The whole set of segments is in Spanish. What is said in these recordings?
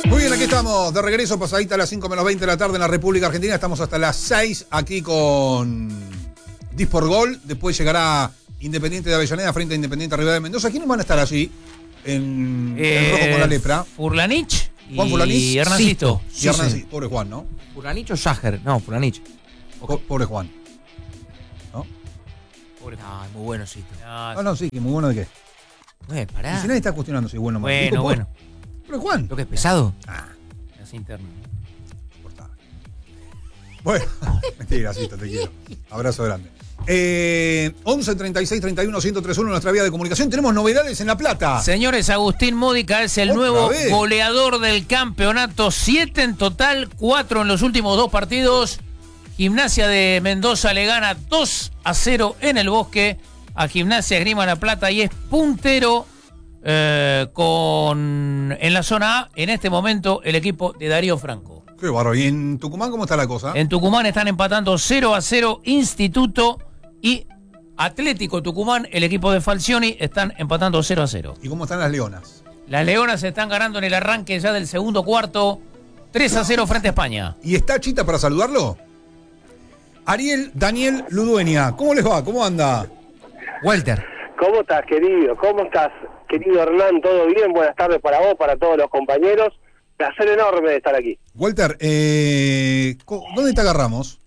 Muy bien, aquí estamos de regreso, pasadita a las 5 menos 20 de la tarde en la República Argentina. Estamos hasta las 6 aquí con Disport Gol. Después llegará Independiente de Avellaneda frente a Independiente Rivadavia de Mendoza. ¿Quiénes van a estar allí en rojo con la lepra? Furlanich Juan Furlanich y Hernancito. Y Hernancito. Pobre Juan, ¿no? ¿Furlanich o Sager? No, Furlanich. Pobre Juan. ¿No? Pobre Juan. No, es muy bueno, sí. No, sí, que muy bueno de qué. Pará. Y si nadie está cuestionando si es bueno o malo. Bueno, bueno. Pobre Juan. Lo que es pesado. Es interno. Insoportable. Bueno, mentira, Cito, te quiero. Abrazo grande. 11 36 31 1031 nuestra vía de comunicación. Tenemos novedades en La Plata. Señores, Agustín Módica es el ¿Otra nuevo vez? goleador del campeonato. 7 en total, 4 en los últimos 2 partidos. Gimnasia de Mendoza le gana 2-0 en el Bosque a Gimnasia Esgrima La Plata y es puntero en la zona A en este momento el equipo de Darío Franco. Qué bárbaro. ¿Y en Tucumán cómo está la cosa? En Tucumán están empatando 0-0 Instituto y Atlético Tucumán, el equipo de Falcioni, están empatando 0-0. ¿Y cómo están las Leonas? Las Leonas están ganando en el arranque ya del segundo cuarto 3-0 frente a España. ¿Y está Chita para saludarlo? Ariel Daniel Ludueña. ¿Cómo les va? ¿Cómo anda? Walter. ¿Cómo estás, querido? ¿Cómo estás, querido Hernán? ¿Todo bien? Buenas tardes para vos, para todos los compañeros. Placer enorme de estar aquí. Walter, ¿dónde te agarramos?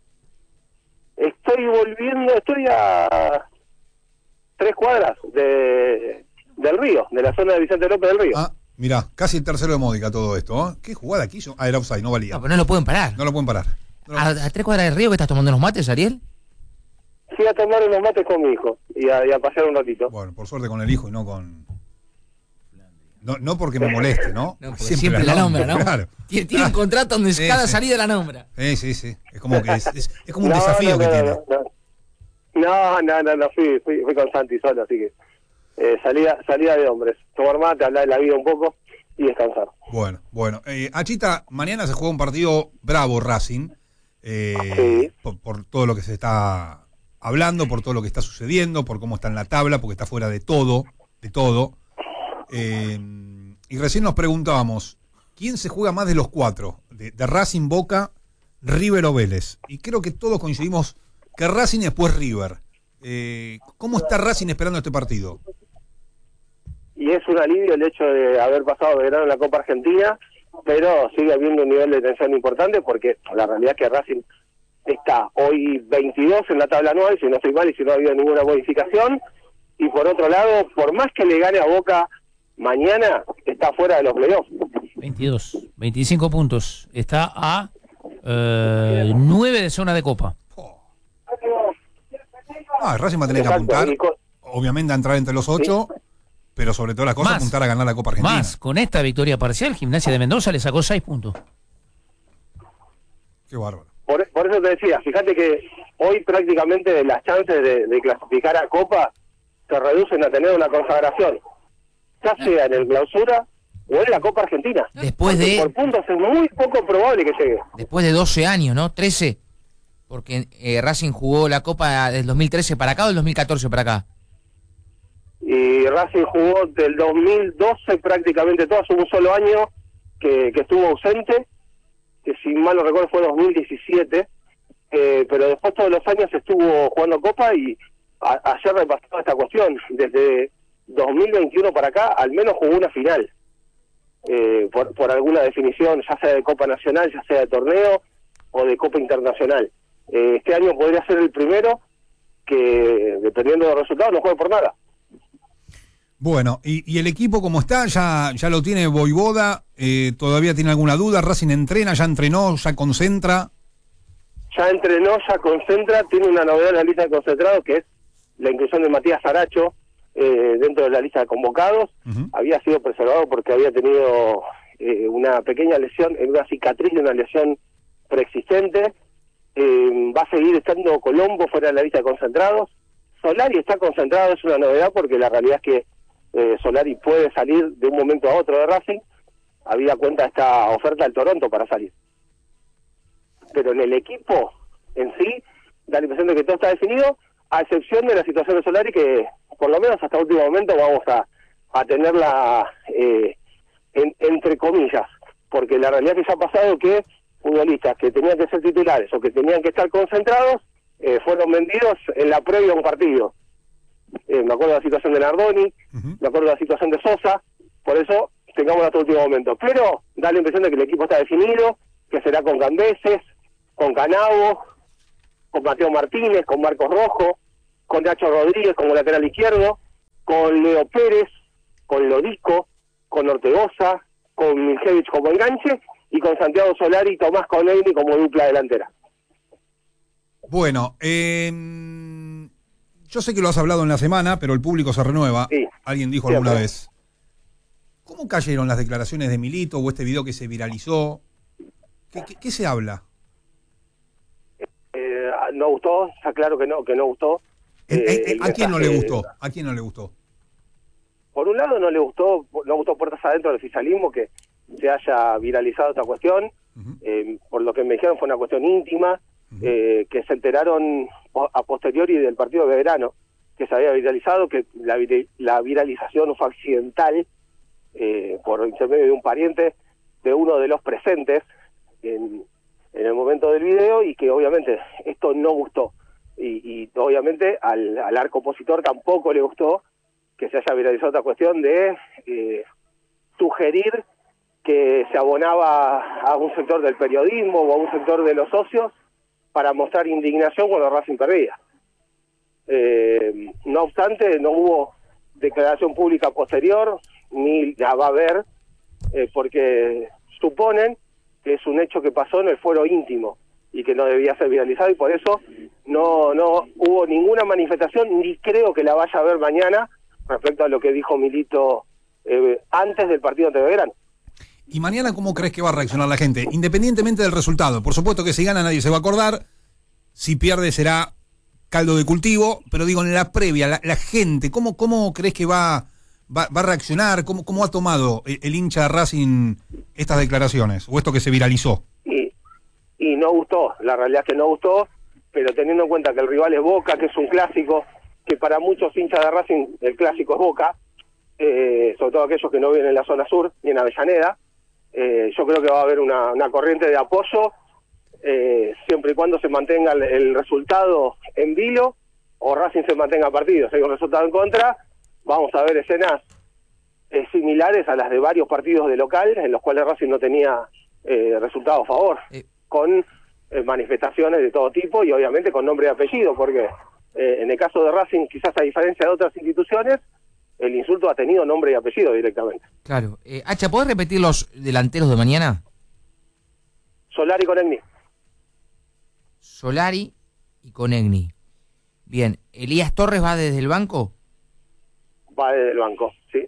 Estoy a 3 cuadras del río, de la zona de Vicente López del Río. Ah, mirá, casi el tercero de Módica todo esto. ¿Eh? ¿Qué jugada quiso? Era offside, no valía. No, pero no lo pueden parar. No lo pueden parar. ¿A 3 cuadras del río que estás tomando unos mates, Ariel? Fui a tomar unos mates con mi hijo y a pasear un ratito. Bueno, por suerte con el hijo y no con... No porque me moleste, ¿no? No, porque siempre la nombra, ¿no? Claro. Tiene un contrato donde Sí, cada sí. salida la nombra. Sí. Es como que es como un desafío que tiene. No, fui con Santi solo, así que salida de hombres. Tomar mate, hablar de la vida un poco y descansar. Bueno. Achita, mañana se juega un partido bravo Racing. Sí. Por todo lo que se está hablando, por todo lo que está sucediendo, por cómo está en la tabla, porque está fuera de todo. Y recién nos preguntábamos, ¿quién se juega más de los 4? De Racing, Boca, River o Vélez. Y creo que todos coincidimos que Racing y después River. ¿Cómo está Racing esperando este partido? Y es un alivio el hecho de haber pasado de grado en la Copa Argentina, pero sigue habiendo un nivel de tensión importante porque la realidad es que Racing está hoy 22 en la tabla anual, si no estoy mal y si no ha habido ninguna modificación, y por otro lado, por más que le gane a Boca mañana, está fuera de los playoffs. 25 puntos. Está a 9 de zona de Copa. Racing va a tener que Exacto, apuntar, obviamente a entrar entre los 8, pero sobre todas las cosas apuntar a ganar la Copa Argentina. Más, con esta victoria parcial, Gimnasia de Mendoza le sacó 6 puntos. Qué bárbaro. Por eso te decía, fíjate que hoy prácticamente las chances de clasificar a Copa se reducen a tener una consagración, ya sea en el Clausura o en la Copa Argentina. Después Porque de por puntos es muy poco probable que llegue. después de 12 años, ¿no? 13. Porque Racing jugó la Copa del 2013 para acá o del 2014 para acá. Y Racing jugó del 2012 prácticamente todo, hace un solo año que estuvo ausente, que si mal no recuerdo fue 2017, pero después todos los años estuvo jugando Copa y ayer repasaba esta cuestión, desde 2021 para acá al menos jugó una final, por alguna definición, ya sea de Copa Nacional, ya sea de torneo o de Copa Internacional. Este año podría ser el primero que, dependiendo de los resultados, no juegue por nada. Bueno, y el equipo como está, ya lo tiene Voivoda, todavía tiene alguna duda, Racing entrena, ya entrenó, ya concentra. Ya entrenó, ya concentra, tiene una novedad en la lista de concentrados que es la inclusión de Matías Saracho dentro de la lista de convocados. Uh-huh. Había sido preservado porque había tenido una pequeña lesión, una cicatriz de una lesión preexistente. Va a seguir estando Colombo fuera de la lista de concentrados. Solari está concentrado, es una novedad porque la realidad es que Solari puede salir de un momento a otro de Racing. Había cuenta esta oferta del Toronto para salir. Pero en el equipo en sí, da la impresión de que todo está definido, a excepción de la situación de Solari, que por lo menos hasta el último momento vamos a tenerla entre comillas. porque la realidad es que ya ha pasado que futbolistas que tenían que ser titulares o que tenían que estar concentrados fueron vendidos en la previa a un partido. Me acuerdo de la situación de Nardoni, me acuerdo de la situación de Sosa, por eso tengamos hasta el último momento. Pero da la impresión de que el equipo está definido, que será con Cambeses, con Canavo, con Mateo Martínez, con Marcos Rojo, con Nacho Rodríguez como lateral izquierdo, con Leo Pérez, con Lodico, con Ortegoza, con Miljevich como enganche y con Santiago Solari y Tomás Conegni como dupla delantera. Bueno, yo sé que lo has hablado en la semana, pero el público se renueva. Sí, Alguien dijo siempre. alguna vez. ¿Cómo cayeron las declaraciones de Milito o este video que se viralizó? ¿Qué se habla? No gustó, está claro que no gustó. ¿A quién no le gustó? ¿A quién no le gustó? Por un lado no gustó puertas adentro del oficialismo que se haya viralizado esta cuestión. Por lo que me dijeron fue una cuestión íntima, que se enteraron a posteriori del partido de verano, que se había viralizado, que la viralización fue accidental por intermedio de un pariente de uno de los presentes en el momento del video, y que obviamente esto no gustó. Y obviamente al arco opositor tampoco le gustó que se haya viralizado esta cuestión de sugerir que se abonaba a un sector del periodismo o a un sector de los socios para mostrar indignación cuando Racing perdía. No obstante, no hubo declaración pública posterior, ni la va a haber, porque suponen que es un hecho que pasó en el fuero íntimo y que no debía ser viralizado, y por eso no hubo ninguna manifestación, ni creo que la vaya a haber mañana respecto a lo que dijo Milito antes del partido ante Belgrano. ¿Y mañana cómo crees que va a reaccionar la gente? Independientemente del resultado. Por supuesto que si gana nadie se va a acordar. Si pierde será caldo de cultivo. Pero digo, en la previa, la gente, ¿cómo crees que va a reaccionar? ¿Cómo ha tomado el hincha de Racing estas declaraciones? ¿O esto que se viralizó? Y no gustó. La realidad es que no gustó. Pero teniendo en cuenta que el rival es Boca, que es un clásico, que para muchos hinchas de Racing el clásico es Boca, sobre todo aquellos que no viven en la zona sur ni en Avellaneda, yo creo que va a haber una corriente de apoyo, siempre y cuando se mantenga el resultado en vilo o Racing se mantenga partido. Si hay un resultado en contra, vamos a ver escenas similares a las de varios partidos de local en los cuales Racing no tenía resultado a favor, con manifestaciones de todo tipo y obviamente con nombre y apellido, porque en el caso de Racing, quizás a diferencia de otras instituciones, el insulto ha tenido nombre y apellido directamente. Claro. Hacha, ¿podés repetir los delanteros de mañana? Solari con Conegni. Solari y Conegni. Bien. ¿Elías Torres va desde el banco? Va desde el banco, sí.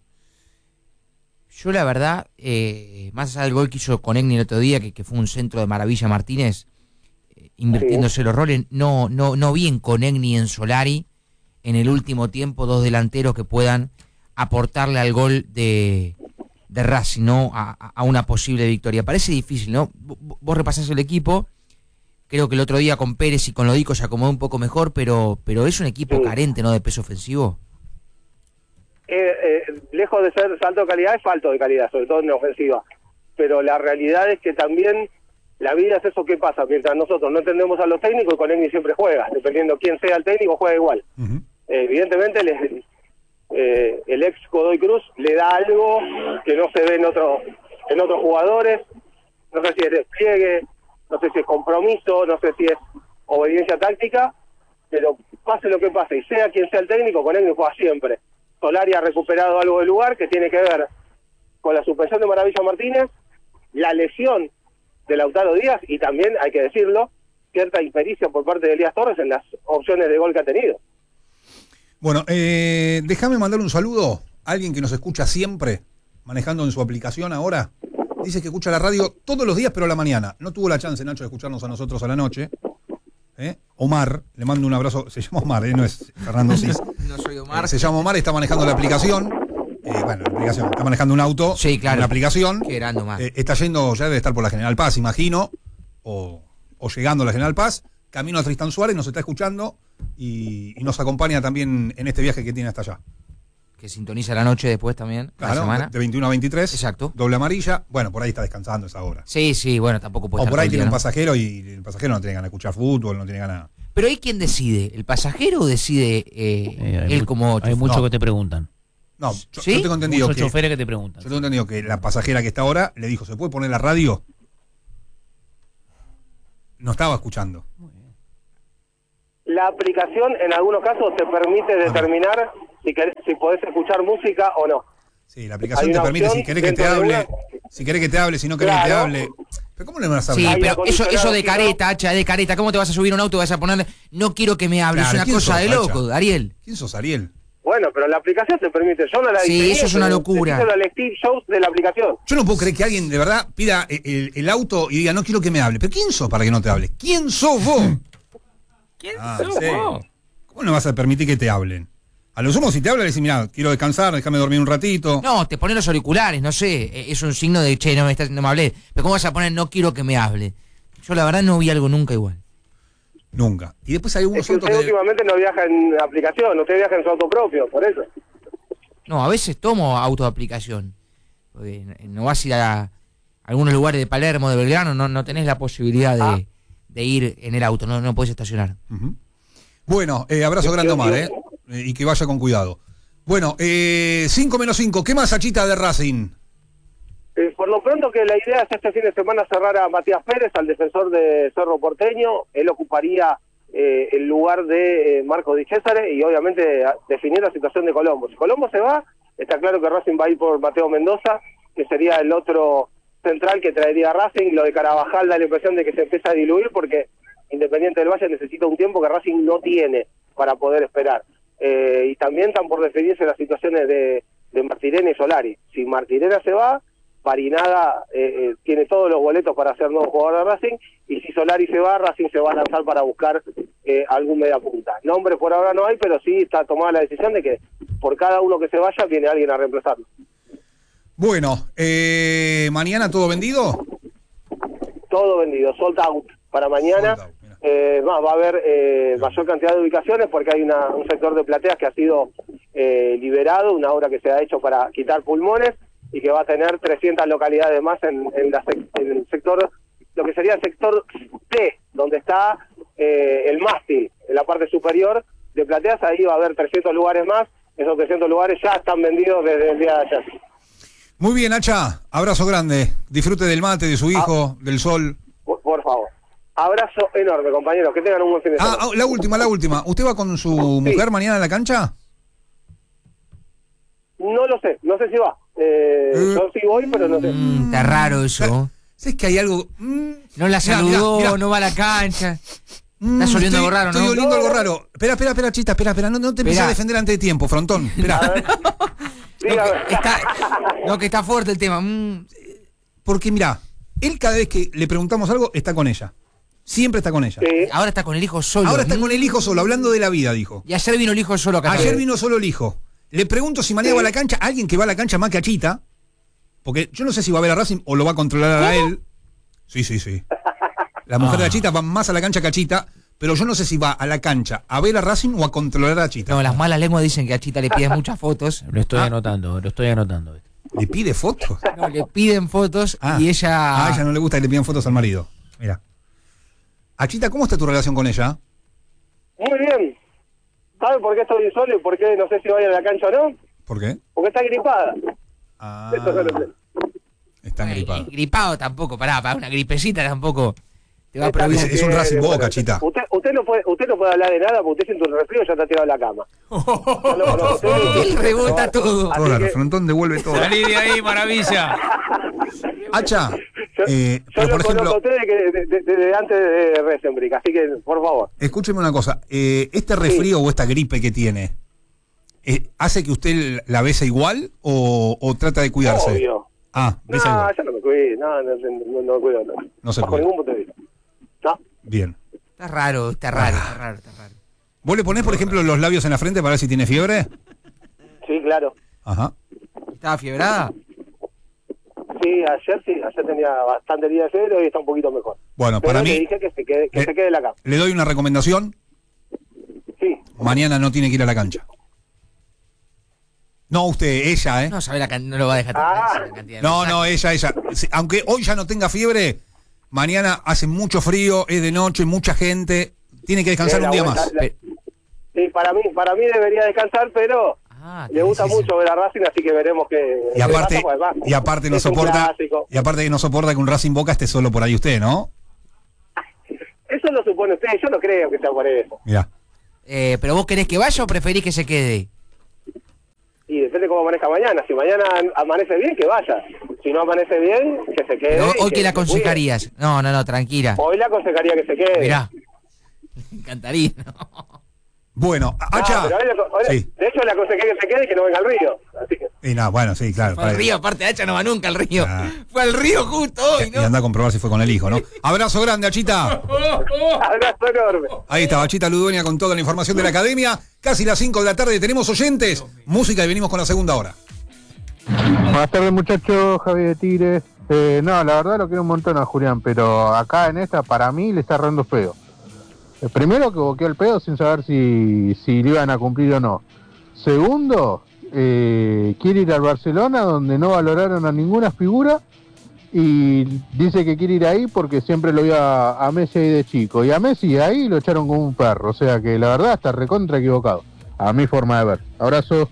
Yo la verdad, más allá del gol que hizo Conegni el otro día, que fue un centro de Maravilla Martínez, invirtiéndose los roles, no vi en Conegni y en Solari en el último tiempo dos delanteros que puedan aportarle al gol de Racing, ¿no? A una posible victoria. Parece difícil, ¿no? Vos repasás el equipo, creo que el otro día con Pérez y con Lodico se acomodó un poco mejor, pero es un equipo carente, ¿no? De peso ofensivo. Lejos de ser salto de calidad, es falto de calidad, sobre todo en la ofensiva. Pero la realidad es que también la vida es eso que pasa. Mientras nosotros no entendemos a los técnicos, Conegni siempre juega. Dependiendo quién sea el técnico, juega igual. Evidentemente, el ex Godoy Cruz le da algo que no se ve en otros jugadores. No sé si es despliegue, no sé si es compromiso, no sé si es obediencia táctica, pero pase lo que pase y sea quien sea el técnico, Conegni juega siempre. Solari ha recuperado algo de lugar que tiene que ver con la suspensión de Maravilla Martínez, la lesión de Lautaro Díaz y también, hay que decirlo, cierta impericia por parte de Elías Torres en las opciones de gol que ha tenido. Bueno, déjame mandar un saludo a alguien que nos escucha siempre, manejando en su aplicación ahora. Dice que escucha la radio todos los días, pero a la mañana. No tuvo la chance, Nacho, de escucharnos a nosotros a la noche. Omar, le mando un abrazo. Se llama Omar, no es Fernando Cis. No soy Omar. Se llama Omar, está manejando la aplicación. La aplicación, está manejando un auto. Sí, claro. En la aplicación. Qué grande, Omar. Está yendo, ya debe estar por la General Paz, imagino. O llegando a la General Paz. Camino a Tristán Suárez, nos está escuchando y nos acompaña también en este viaje que tiene hasta allá. que sintoniza la noche después también, la Claro, semana. de 21 a 23. Exacto. Doble amarilla. Bueno, por ahí está descansando esa hora. Sí, bueno, tampoco puede O estar por ahí todo el tiene día, un ¿no? pasajero y el pasajero no tiene ganas de escuchar fútbol, no tiene ganas. Pero ¿hay quién decide? ¿El pasajero o decide él como Hay chofer? muchos No. que te preguntan. No, ¿Sí? yo tengo entendido Muchos que. choferes que te preguntan. Yo tengo entendido que la pasajera que está ahora le dijo, ¿se puede poner la radio? No estaba escuchando. La aplicación en algunos casos te permite determinar si podés escuchar música o no. Sí, la aplicación Hay te una permite, si opción querés que te dentro de hable, si querés que te hable, si no querés que te Claro. hable. ¿Pero cómo le vas a Sí, hablar? Aire pero eso acondicionado, de si no- careta, Hacha, de careta. ¿Cómo te vas a subir a un auto y vas a poner no quiero que me hables? Claro, Es una ¿quién cosa sos, de loco, Hacha? Ariel. ¿Quién sos, Ariel? Bueno, pero la aplicación te permite. Yo no la Sí, diseñé, eso es una pero locura. te dice el Steve Jobs de la aplicación. Yo no puedo creer que alguien de verdad pida el auto y diga, no quiero que me hable. ¿Pero quién sos para que no te hable? ¿Quién sos vos? ¿Quién Sí. ¿Cómo no vas a permitir que te hablen? A lo sumo, si te hablan, le decís, mira, quiero descansar, déjame dormir un ratito. No, te pones los auriculares, no sé. Es un signo de, che, no me hablé. Pero ¿cómo vas a poner no quiero que me hable? Yo la verdad no vi algo nunca igual. Nunca. Y después hay Es algunos que autos usted que... últimamente no viaja en aplicación, usted viaja en su auto propio, por eso. No, a veces tomo auto de aplicación. Porque no vas a ir a algunos lugares de Palermo, de Belgrano, no tenés la posibilidad de ir en el auto, no podés estacionar. Ujú. Bueno, abrazo grande, Omar, y que vaya con cuidado. Bueno, 5 menos 5, ¿qué más, Achita, de Racing? Por lo pronto que la idea es este fin de semana cerrar a Matías Pérez, al defensor de Cerro Porteño. Él ocuparía el lugar de Marcos Di Césare y obviamente definir la situación de Colombo. Si Colombo se va, está claro que Racing va a ir por Mateo Mendoza, que sería el otro central que traería Racing. Lo de Carabajal da la impresión de que se empieza a diluir porque Independiente del Valle necesita un tiempo que Racing no tiene para poder esperar. Y también están por definirse las situaciones de Martirena y Solari. Si Martirena se va, Farinada tiene todos los boletos para ser nuevo jugador de Racing, y si Solari se va, Racing se va a lanzar para buscar algún mediapunta. Nombre por ahora no hay, pero sí está tomada la decisión de que por cada uno que se vaya viene alguien a reemplazarlo. Bueno, ¿mañana todo vendido? Todo vendido, sold out para mañana. Sold out, mira. Va a haber mayor cantidad de ubicaciones porque hay un sector de plateas que ha sido liberado, una obra que se ha hecho para quitar pulmones y que va a tener 300 localidades más en el sector, lo que sería el sector T, donde está el mástil, en la parte superior de plateas. Ahí va a haber 300 lugares más. Esos 300 lugares ya están vendidos desde el día de ayer. Muy bien, Hacha, abrazo grande. Disfrute del mate, de su hijo, del sol. Por favor. Abrazo enorme, compañeros. Que tengan un buen fin de semana. La última. ¿Usted va con su mujer mañana a la cancha? No lo sé, no sé si va. Yo sí voy, pero no sé. Está raro eso. ¿Sabes que hay algo? No la saludó, mirá. no va a la cancha. ¿Estás oliendo algo raro, no? Estoy oliendo algo raro. Espera, Chita, espera. No te empieces a defender antes de tiempo, frontón. Espera. A ver. Dígame. Que está fuerte el tema. Porque mirá, él cada vez que le preguntamos algo, está con ella. Siempre está con ella. Sí. Ahora está con el hijo solo. Ahora está con el hijo solo, hablando de la vida, dijo. Y ayer vino el hijo solo acá. Ayer vino solo el hijo. Le pregunto si mañana va a la cancha, alguien que va a la cancha más que a Chita, porque yo no sé si va a ver a Racing o lo va a controlar a él. Sí. La mujer de la Chita va más a la cancha que a Chita, pero yo no sé si va a la cancha a ver a Racing o a controlar a Chita. No, las malas lenguas dicen que a Chita le piden muchas fotos. Lo estoy anotando. ¿Le pide fotos? No, le piden fotos y ella... A ella no le gusta que le pidan fotos al marido. Mira. A Chita, ¿cómo está tu relación con ella? Muy bien. ¿Sabe por qué estoy solo y por qué no sé si voy a la cancha o no? ¿Por qué? Porque está gripada. Ah, Eso no lo sé. está gripado. Gripado tampoco, para una gripecita tampoco. Te va a Está prohibir. bien, Es un Racing bueno, Boca, Chita. Usted no puede hablar de nada porque usted siente un resfrío y ya está tirado en la cama. Él rebota todo. Así Ahora, que- el frontón devuelve todo. Salí de ahí, maravilla. Hacha, Yo pero lo por conozco a ejemplo, usted desde antes de Resenbrick, así que, por favor. escúcheme una cosa. ¿Este resfrío o esta gripe que tiene, hace que usted la besa igual o trata de cuidarse? Obvio. Ah, No, besa igual. yo no me cuido, no me cuido. No se Bajo cuida. ningún punto de vista. No. Bien. Está raro. ¿Vos le ponés, por ejemplo, los labios en la frente para ver si tiene fiebre? Sí, claro. Ajá. ¿Estaba fiebrada? Sí, ayer tenía bastante día de fiebre, hoy está un poquito mejor. Bueno, Pero para le mí, dije que se quede en la cama. le doy una recomendación. Sí. Mañana no tiene que ir a la cancha. No, usted, ella, ¿eh? No sabe no lo va a dejar la cantidad de No, mensajes. ella. Aunque hoy ya no tenga fiebre, mañana hace mucho frío, es de noche, mucha gente, tiene que descansar un día más. Sí, para mí debería descansar, pero le gusta mucho ver a Racing, así que veremos que... Y aparte no soporta que un Racing Boca esté solo por ahí usted, ¿no? Eso lo supone usted, yo no creo que sea por eso. Mirá. ¿Pero vos querés que vaya o preferís que se quede? Y depende cómo amanezca mañana. Si mañana amanece bien, que vaya. Si no amanece bien, que se quede. Pero hoy, ¿qué le aconsejarías? No, tranquila. Hoy le aconsejaría que se quede. Mirá, me encantaría, ¿no? Bueno, Hacha. Sí. De hecho, le aconsejé que se quede y que no venga al río. Así que... Y no, bueno, sí, claro. Fue al río, aparte Hacha no va nunca al río. Fue al río justo hoy, ¿no? Y anda a comprobar si fue con el hijo, ¿no? Abrazo grande, Hachita. Abrazo enorme. Ahí está, Hachita Ludueña con toda la información de la academia. Casi las 5 de la tarde, tenemos oyentes, música y venimos con la segunda hora. Buenas tardes, muchachos, Javi de Tigre. No, la verdad lo quiero un montón a Julián, pero acá en esta para mí le está errando feo. Primero que boqueó el pedo sin saber si le iban a cumplir o no. Segundo, quiere ir al Barcelona donde no valoraron a ninguna figura y dice que quiere ir ahí porque siempre lo vio a Messi ahí de chico. Y a Messi ahí lo echaron como un perro, o sea que la verdad está recontra equivocado, a mi forma de ver. Abrazo.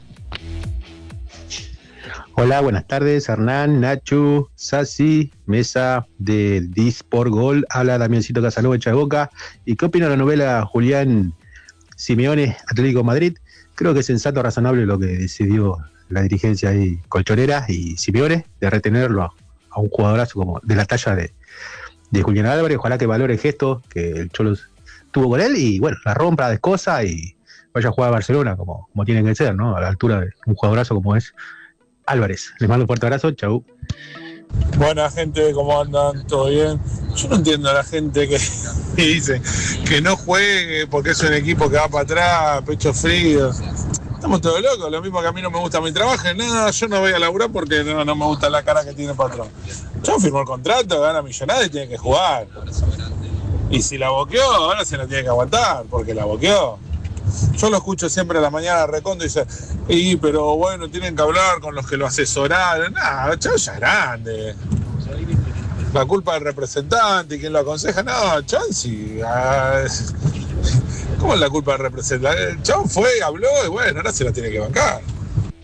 Hola, buenas tardes, Hernán, Nacho, Sassi, Mesa de Disport Gol, habla Damiancito Casanova, hincha de Boca. ¿Y qué opina de la novela Julián Simeone, Atlético de Madrid? Creo que es sensato, razonable lo que decidió la dirigencia ahí colchonera y Simeone, de retenerlo a un jugadorazo como de la talla de Julián Álvarez. Ojalá que valore el gesto que el Cholo tuvo con él y bueno, la rompa, la descosa y vaya a jugar a Barcelona como tiene que ser, ¿no? A la altura de un jugadorazo como es Álvarez. Les mando un fuerte abrazo, chau. Buena gente, ¿cómo andan? ¿Todo bien? Yo no entiendo a la gente que dice que no juegue porque es un equipo que va para atrás, pecho frío. Estamos todos locos, lo mismo que a mí no me gusta mi trabajo, nada, yo no voy a laburar porque no me gusta la cara que tiene el patrón. Yo firmó el contrato, gana millonada y tiene que jugar. Y si la boqueó, ahora se la tiene que aguantar, porque la boqueó. Yo lo escucho siempre a la mañana, Recondo, y dice, pero bueno, tienen que hablar con los que lo asesoraron. Nah, Chau ya es grande. La culpa del representante y quien lo aconseja, no, Chansi. ¿Cómo es la culpa del representante? El Chau fue, habló y bueno, ahora se la tiene que bancar.